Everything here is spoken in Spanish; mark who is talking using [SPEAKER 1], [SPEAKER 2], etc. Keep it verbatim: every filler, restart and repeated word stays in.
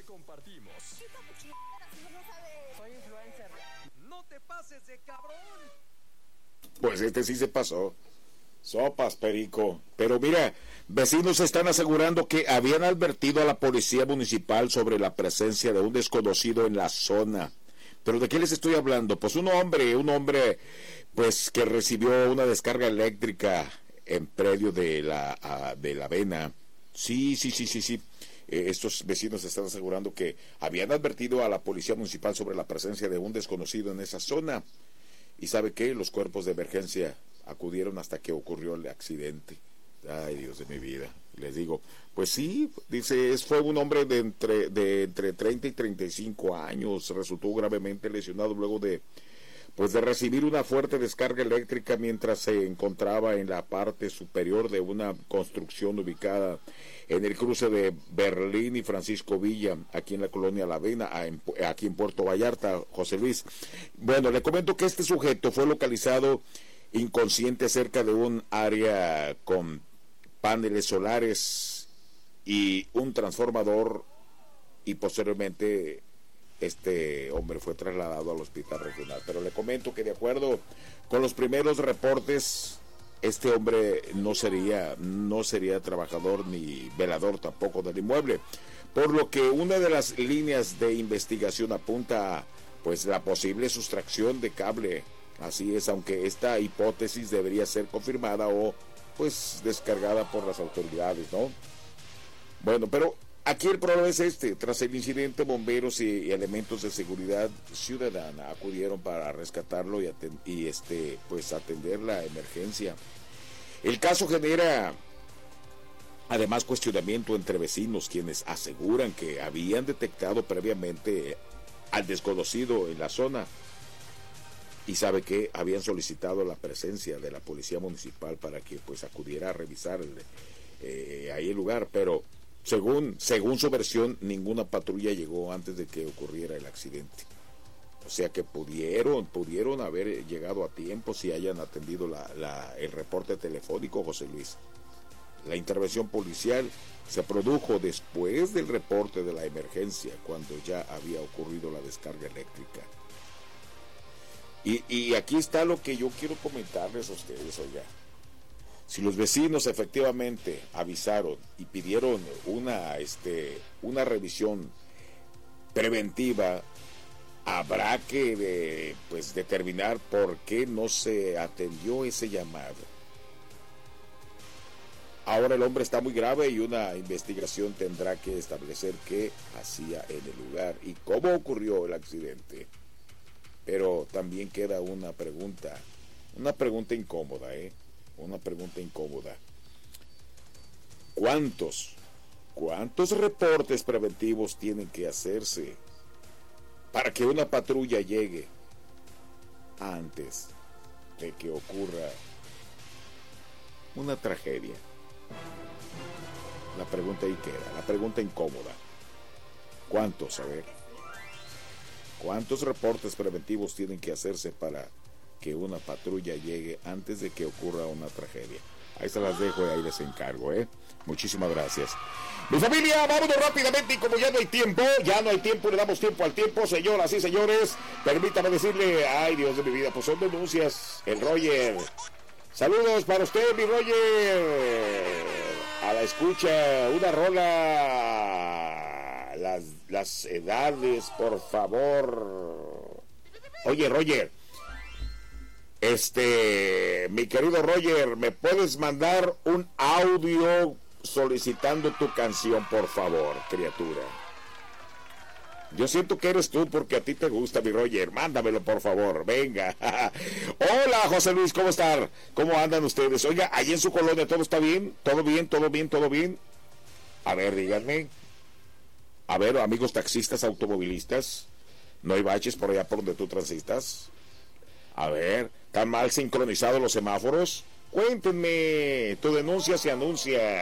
[SPEAKER 1] te compartimos.
[SPEAKER 2] Soy influencer.
[SPEAKER 1] No te pases de cabrón.
[SPEAKER 3] Pues este sí se pasó. Sopas, perico. Pero mira, vecinos están asegurando que habían advertido a la policía municipal sobre la presencia de un desconocido en la zona. ¿Pero de qué les estoy hablando? Pues un hombre, un hombre, pues que recibió una descarga eléctrica en predio de la, a, de la Avena. Sí, sí, sí, sí, sí. Eh, estos vecinos están asegurando que habían advertido a la policía municipal sobre la presencia de un desconocido en esa zona. ¿Y sabe qué? Los cuerpos de emergencia acudieron hasta que ocurrió el accidente. Ay, Dios de mi vida. Les digo, pues sí, dice, es, fue un hombre de entre, de entre treinta y treinta y cinco años. Resultó gravemente lesionado luego de, pues de recibir una fuerte descarga eléctrica mientras se encontraba en la parte superior de una construcción ubicada en el cruce de Berlín y Francisco Villa, aquí en la colonia La Avena, aquí en Puerto Vallarta, José Luis. Bueno, le comento que este sujeto fue localizado inconsciente cerca de un área con paneles solares y un transformador, y posteriormente este hombre fue trasladado al hospital regional. Pero le comento que de acuerdo con los primeros reportes, este hombre no sería no sería trabajador ni velador tampoco del inmueble, por lo que una de las líneas de investigación apunta a, pues, la posible sustracción de cable. Así es, aunque esta hipótesis debería ser confirmada o pues descargada por las autoridades, ¿no? Bueno, pero aquí el problema es este: tras el incidente, bomberos y, y elementos de seguridad ciudadana acudieron para rescatarlo y, aten- y este pues atender la emergencia. El caso genera además cuestionamiento entre vecinos, quienes aseguran que habían detectado previamente al desconocido en la zona. Y sabe que habían solicitado la presencia de la policía municipal para que pues acudiera a revisar el, eh, ahí el lugar, pero según según su versión, ninguna patrulla llegó antes de que ocurriera el accidente. O sea que pudieron pudieron haber llegado a tiempo si hayan atendido la, la, el reporte telefónico, José Luis. La intervención policial se produjo después del reporte de la emergencia, cuando ya había ocurrido la descarga eléctrica. Y, y aquí está lo que yo quiero comentarles a ustedes, oiga. Si los vecinos efectivamente avisaron y pidieron una, este, una revisión preventiva, habrá que de, pues, determinar por qué no se atendió ese llamado. Ahora el hombre está muy grave y una investigación tendrá que establecer qué hacía en el lugar y cómo ocurrió el accidente. Pero también queda una pregunta, una pregunta incómoda, ¿eh? Una pregunta incómoda. ¿Cuántos, cuántos reportes preventivos tienen que hacerse para que una patrulla llegue antes de que ocurra una tragedia? La pregunta ahí queda, la pregunta incómoda. ¿Cuántos? A ver. ¿Cuántos reportes preventivos tienen que hacerse para que una patrulla llegue antes de que ocurra una tragedia? Ahí se las dejo y ahí les encargo, ¿eh? Muchísimas gracias. Mi familia, vámonos rápidamente, y como ya no hay tiempo, ya no hay tiempo, le damos tiempo al tiempo, señoras y señores. Permítame decirle, ay Dios de mi vida, pues son denuncias. El Roger. Saludos para usted, mi Roger. A la escucha, una rola. Las, las edades, por favor. Oye, Roger, este, mi querido Roger, ¿me puedes mandar un audio solicitando tu canción, por favor, criatura? Yo siento que eres tú porque a ti te gusta, mi Roger. Mándamelo, por favor, venga. Hola, José Luis, ¿cómo están? ¿Cómo andan ustedes? Oiga, ahí en su colonia, ¿todo está bien? ¿Todo bien? ¿Todo bien? ¿Todo bien? A ver, díganme. A ver, amigos taxistas, automovilistas, ¿no hay baches por allá por donde tú transitas? A ver, ¿están mal sincronizados los semáforos? Cuéntenme, tu denuncia se anuncia.